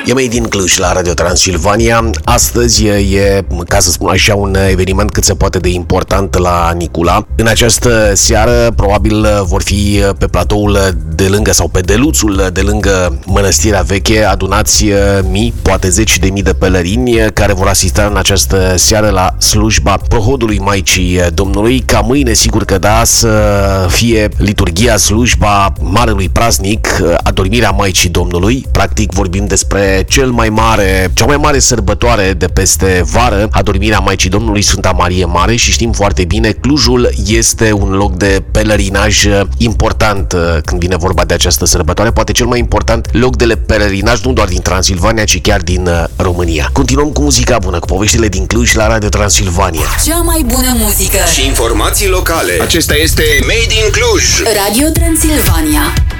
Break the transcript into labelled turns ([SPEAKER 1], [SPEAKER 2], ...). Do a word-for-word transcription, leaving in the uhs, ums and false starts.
[SPEAKER 1] E Made in Cluj la Radio Transilvania. Astăzi e, ca să spun așa, un eveniment cât se poate de important la Nicula. În această seară probabil vor fi pe platoul de lângă sau pe deluțul de lângă Mănăstirea Veche adunați mii, poate zeci de mii de pelerini care vor asista în această seară la slujba prohodului Maicii Domnului, ca mâine, sigur că da, să fie liturghia, slujba marelui praznic, adormirea Maicii Domnului. Practic vorbim despre cel mai mare, cea mai mare sărbătoare de peste vară, adormirea Maicii Domnului, Sfânta Marie Mare, și știm foarte bine, Clujul este un loc de pelerinaj important când vine vorba de această sărbătoare, poate cel mai important loc de pelerinaj nu doar din Transilvania, ci chiar din România. Continuăm cu muzica bună, cu poveștile din Cluj la Radio Transilvania.
[SPEAKER 2] Cea mai bună muzică
[SPEAKER 3] și informații locale. Acesta este Made in Cluj.
[SPEAKER 2] Radio Transilvania.